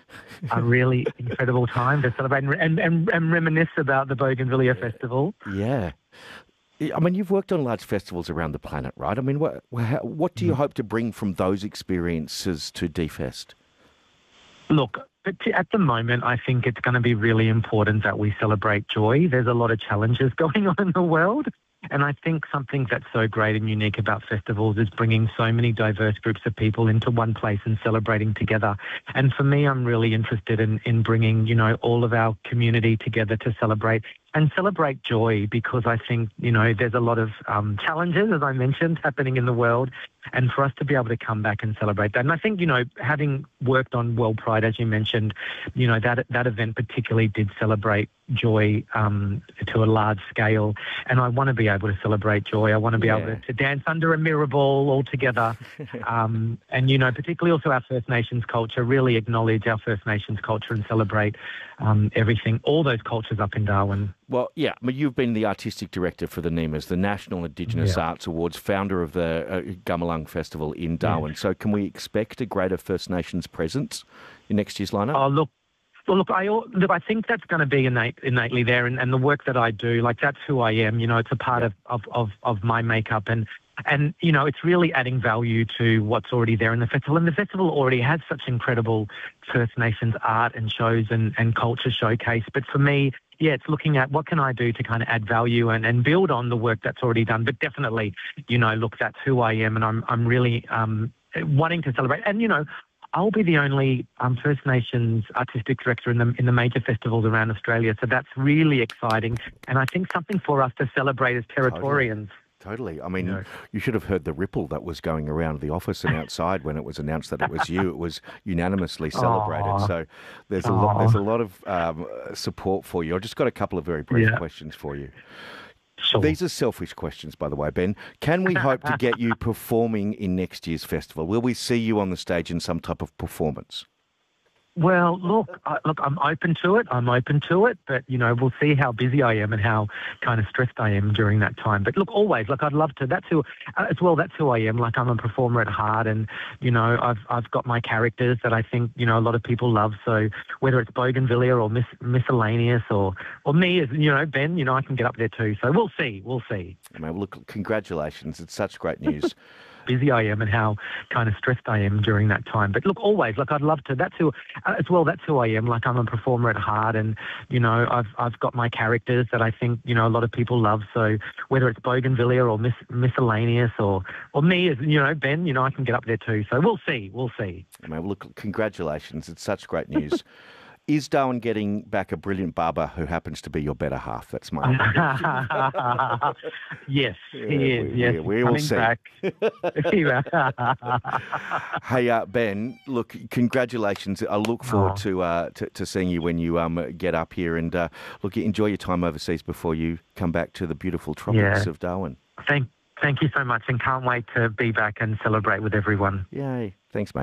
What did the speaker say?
a really incredible time to celebrate and reminisce about the Bougainvillea Festival. Yeah. I mean, you've worked on large festivals around the planet, right? I mean, what do you hope to bring from those experiences to DFest? Look, at the moment, I think it's going to be really important that we celebrate joy. There's a lot of challenges going on in the world. And I think something that's so great and unique about festivals is bringing so many diverse groups of people into one place and celebrating together. And for me, I'm really interested in bringing, all of our community together to celebrate joy, because I think, there's a lot of challenges, as I mentioned, happening in the world. And for us to be able to come back and celebrate that. And I think, having worked on World Pride, as you mentioned, that event particularly did celebrate joy to a large scale. And I want to be able to celebrate joy. I want to be able to dance under a mirror ball all together. And, particularly also our First Nations culture, really acknowledge our First Nations culture and celebrate everything, all those cultures up in Darwin. Well, yeah, I mean, you've been the artistic director for the NIMAs, the National Indigenous Arts Awards, founder of the Gumalung Festival in Darwin. Yeah. So can we expect a greater First Nations presence in next year's lineup? Oh, look, I think that's going to be innately there, and the work that I do, that's who I am. It's a part of my makeup, and it's really adding value to what's already there in the festival. And the festival already has such incredible First Nations art and shows and culture showcase. But for me, it's looking at what can I do to kind of add value and build on the work that's already done. But definitely, look, that's who I am, and I'm really wanting to celebrate. And I'll be the only First Nations artistic director in the major festivals around Australia. So that's really exciting, and I think something for us to celebrate as Territorians. Totally. I mean, you should have heard the ripple that was going around the office and outside when it was announced that it was you. It was unanimously celebrated. So there's a lot of support for you. I've just got a couple of very brief questions for you. Sure. These are selfish questions, by the way, Ben. Can we hope to get you performing in next year's festival? Will we see you on the stage in some type of performance? Well, look, I'm open to it, but, we'll see how busy I am and how kind of stressed I am during that time. But look, always, I'd love to. That's who I am. I'm a performer at heart, and, I've got my characters that I think, a lot of people love. So whether it's Bougainvillea or Miscellaneous or me as, Ben, I can get up there too. So we'll see. Well, look, congratulations. It's such great news. Busy I am and how kind of stressed I am during that time. But look, always, I'd love to. That's who I am. I'm a performer at heart, and, I've got my characters that I think, a lot of people love. So whether it's Bougainvillea or Miscellaneous or me as, Ben, I can get up there too. So we'll see. Well, look, congratulations. It's such great news. Is Darwin getting back a brilliant barber who happens to be your better half? That's my Yes, he is. Yes, we will see. Back. Hey, Ben, look, congratulations. I look forward to seeing you when you get up here. And look, enjoy your time overseas before you come back to the beautiful tropics of Darwin. Thank you so much, and can't wait to be back and celebrate with everyone. Yay. Thanks, mate.